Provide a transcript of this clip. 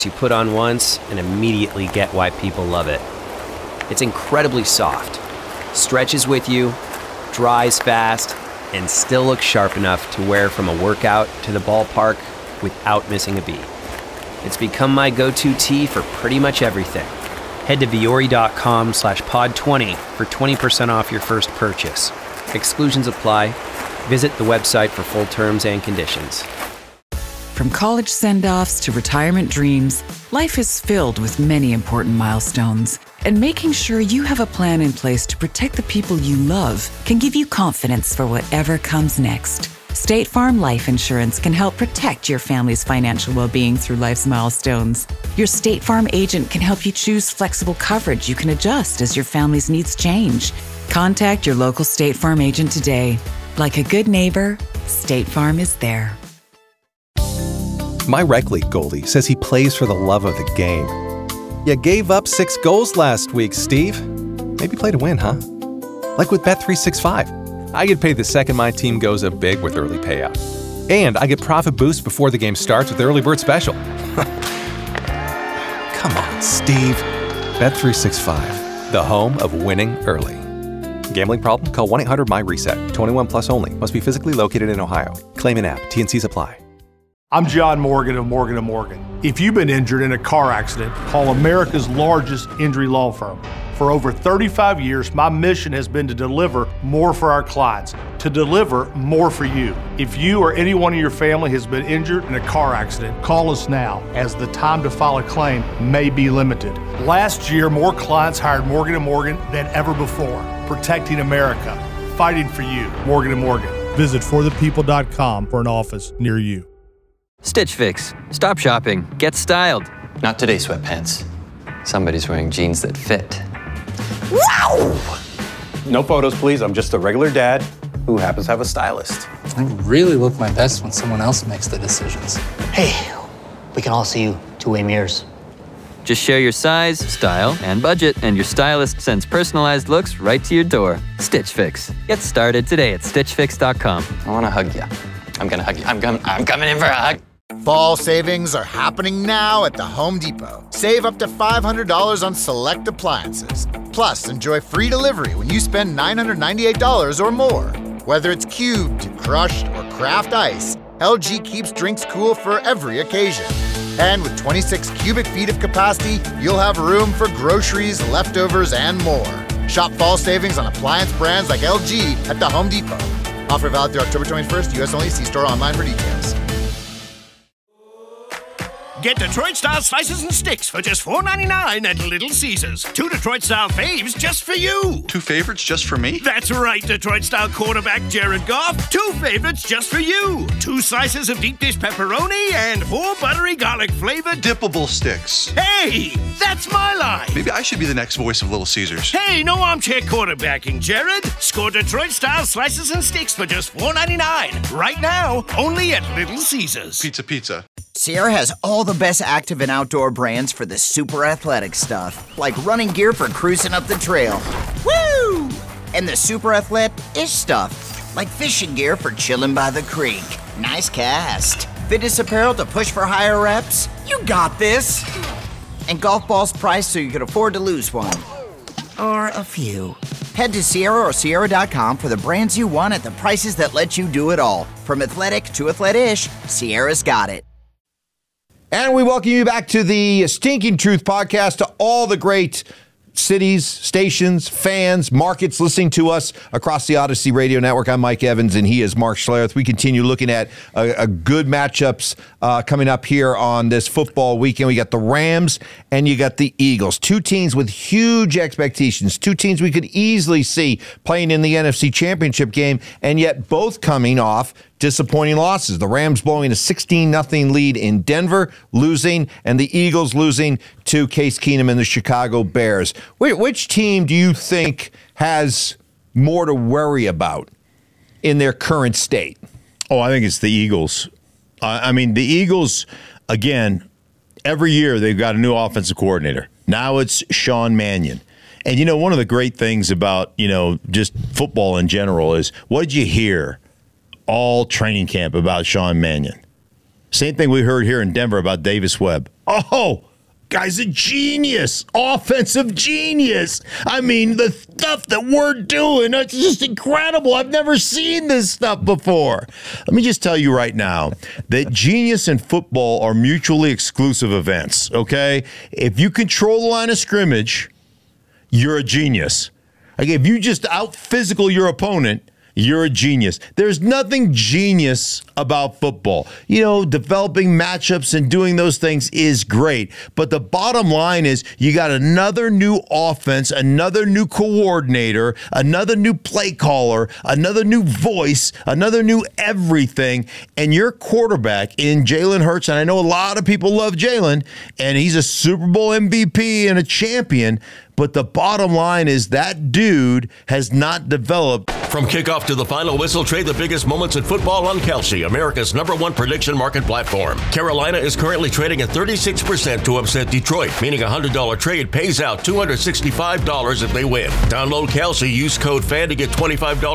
you put on once and immediately get why people love it. It's incredibly soft, stretches with you, dries fast, and still looks sharp enough to wear from a workout to the ballpark without missing a beat. It's become my go-to tee for pretty much everything. Head to viore.com/pod20 for 20% off your first purchase. Exclusions apply. Visit the website for full terms and conditions. From college send-offs to retirement dreams, life is filled with many important milestones. And making sure you have a plan in place to protect the people you love can give you confidence for whatever comes next. State Farm Life Insurance can help protect your family's financial well-being through life's milestones. Your State Farm agent can help you choose flexible coverage you can adjust as your family's needs change. Contact your local State Farm agent today. Like a good neighbor, State Farm is there. My rec league goalie says he plays for the love of the game. You gave up 6 goals last week, Steve. Maybe play to win, huh? Like with Bet365. I get paid the second my team goes up big with early payout. And I get profit boost before the game starts with the early bird special. Come on, Steve. Bet365, the home of winning early. Gambling problem? Call 1-800-MY-RESET. 21 plus only. Must be physically located in Ohio. Claim in app. T&Cs apply. I'm John Morgan of Morgan & Morgan. If you've been injured in a car accident, call America's largest injury law firm. For over 35 years, my mission has been to deliver more for our clients, to deliver more for you. If you or anyone in your family has been injured in a car accident, call us now, as the time to file a claim may be limited. Last year, more clients hired Morgan & Morgan than ever before, protecting America, fighting for you. Morgan & Morgan. Visit forthepeople.com for an office near you. Stitch Fix. Stop shopping. Get styled. Not today, sweatpants. Somebody's wearing jeans that fit. Wow! No photos, please. I'm just a regular dad who happens to have a stylist. I really look my best when someone else makes the decisions. Hey, we can all see you two-way mirrors. Just share your size, style, and budget, and your stylist sends personalized looks right to your door. Stitch Fix. Get started today at StitchFix.com. I want to hug you. I'm going to hug you. I'm coming in for a hug. Fall savings are happening now at the Home Depot. Save up to $500 on select appliances. Plus, enjoy free delivery when you spend $998 or more. Whether it's cubed, crushed, or craft ice, LG keeps drinks cool for every occasion. And with 26 cubic feet of capacity, you'll have room for groceries, leftovers, and more. Shop fall savings on appliance brands like LG at the Home Depot. Offer valid through October 21st, U.S. only. See store online for details. Get Detroit-style slices and sticks for just $4.99 at Little Caesars. 2 Detroit-style faves just for you. 2 favorites just for me? That's right, Detroit-style quarterback Jared Goff. 2 favorites just for you. 2 slices of deep dish pepperoni and 4 buttery garlic-flavored dippable sticks. Hey, that's my line. Maybe I should be the next voice of Little Caesars. Hey, no armchair quarterbacking, Jared. Score Detroit-style slices and sticks for just $4.99. Right now, only at Little Caesars. Pizza. Sierra has all the best active and outdoor brands for the super athletic stuff, like running gear for cruising up the trail. Woo! And the super athletic-ish stuff, like fishing gear for chilling by the creek. Nice cast. Fitness apparel to push for higher reps. You got this. And golf balls priced so you can afford to lose one. Or a few. Head to Sierra or Sierra.com for the brands you want at the prices that let you do it all. From athletic to athletic-ish, Sierra's got it. And we welcome you back to the Stinking Truth podcast, to all the great cities, stations, fans, markets listening to us across the Odyssey Radio Network. I'm Mike Evans, and he is Mark Schlereth. We continue looking at a good matchups coming up here on this football weekend. We got the Rams and you got the Eagles. 2 teams with huge expectations. 2 teams we could easily see playing in the NFC Championship game, and yet both coming off disappointing losses. The Rams blowing a 16-0 lead in Denver, losing, and the Eagles losing to Case Keenum and the Chicago Bears. Which team do you think has more to worry about in their current state? Oh, I think it's the Eagles. I mean, the Eagles, again, every year they've got a new offensive coordinator. Now it's Sean Mannion. And, you know, one of the great things about, you know, just football in general is, what did you hear all training camp about Sean Mannion? Same thing we heard here in Denver about Davis Webb. Oh, guy's a genius, offensive genius. I mean, the stuff that we're doing, it's just incredible. I've never seen this stuff before. Let me just tell you right now that genius and football are mutually exclusive events, okay? If you control the line of scrimmage, you're a genius. Like, if you just out-physical your opponent, you're a genius. There's nothing genius about football. You know, developing matchups and doing those things is great. But the bottom line is you got another new offense, another new coordinator, another new play caller, another new voice, another new everything. And your quarterback in Jalen Hurts, and I know a lot of people love Jalen, and he's a Super Bowl MVP and a champion. But the bottom line is that dude has not developed. From kickoff to the final whistle, trade the biggest moments in football on Kalshi, America's #1 prediction market platform. Carolina is currently trading at 36% to upset Detroit, meaning a $100 trade pays out $265 if they win. Download Kalshi, use code FAN to get $25